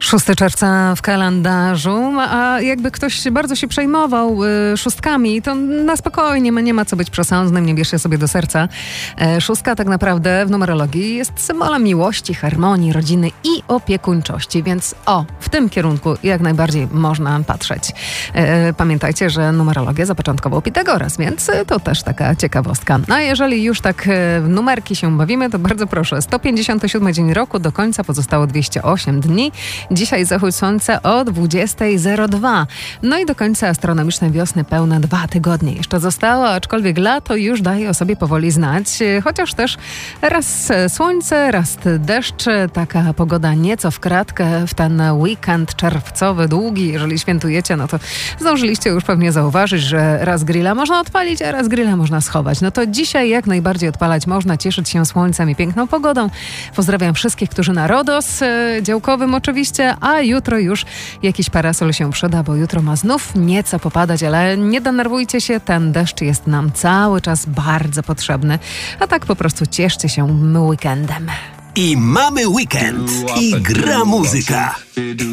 6 czerwca w kalendarzu, a jakby ktoś bardzo się przejmował szóstkami, to na spokojnie, nie ma co być przesądnym, nie bierz się sobie do serca. Szóstka tak naprawdę w numerologii jest symbolem miłości, harmonii, rodziny i opiekuńczości, więc w tym kierunku jak najbardziej można patrzeć. Pamiętajcie, że numerologię zapoczątkował Pitagoras, więc to też taka ciekawostka. A jeżeli już tak w numerki się bawimy, to bardzo proszę, 157 dzień roku, do końca pozostało 208 dni. Dzisiaj zachód słońca o 20:02. No i do końca astronomicznej wiosny pełne 2 tygodnie jeszcze zostało, aczkolwiek lato już daje o sobie powoli znać, chociaż też raz słońce, raz deszcz, taka pogoda nieco w kratkę w ten weekend czerwcowy, długi. Jeżeli świętujecie, no to zdążyliście już pewnie zauważyć, że raz grilla można odpalić, a raz grilla można schować. No to dzisiaj jak najbardziej odpalać można, cieszyć się słońcem i piękną pogodą. Pozdrawiam wszystkich, którzy na Rodos, działkowym oczywiście, a jutro już jakiś parasol się przyda, bo jutro ma znów nieco popadać, ale nie denerwujcie się, ten deszcz jest nam cały czas bardzo potrzebny. A tak po prostu cieszcie się weekendem. I mamy weekend. I gra muzyka.